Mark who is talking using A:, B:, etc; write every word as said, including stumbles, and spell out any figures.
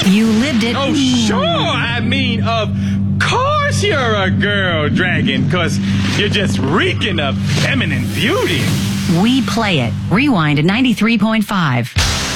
A: You lived it.
B: Oh, sure. I mean, of course you're a girl dragon, because you're just reeking of feminine beauty.
A: We play it. Rewind to ninety-three point five.